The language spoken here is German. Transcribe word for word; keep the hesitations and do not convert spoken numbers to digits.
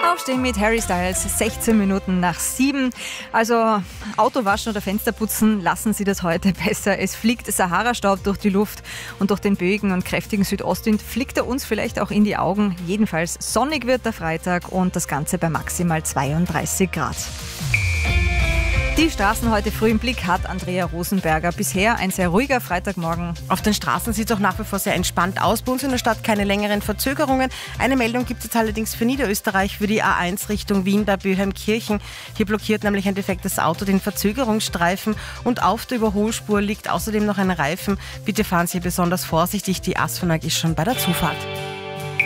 Aufstehen mit Harry Styles, sechzehn Minuten nach sieben. Also Auto waschen oder Fenster putzen, lassen Sie das heute besser. Es fliegt Sahara-Staub durch die Luft und durch den böigen und kräftigen Südostwind fliegt er uns vielleicht auch in die Augen. Jedenfalls sonnig wird der Freitag und das Ganze bei maximal zweiunddreißig Grad. Die Straßen heute früh im Blick hat Andrea Rosenberger. Bisher ein sehr ruhiger Freitagmorgen. Auf den Straßen sieht es auch nach wie vor sehr entspannt aus. Bei uns in der Stadt keine längeren Verzögerungen. Eine Meldung gibt es jetzt allerdings für Niederösterreich, für die A eins Richtung Wien bei Böheimkirchen. Hier blockiert nämlich ein defektes Auto den Verzögerungsstreifen und auf der Überholspur liegt außerdem noch ein Reifen. Bitte fahren Sie besonders vorsichtig. Die ASFINAG ist schon bei der Zufahrt.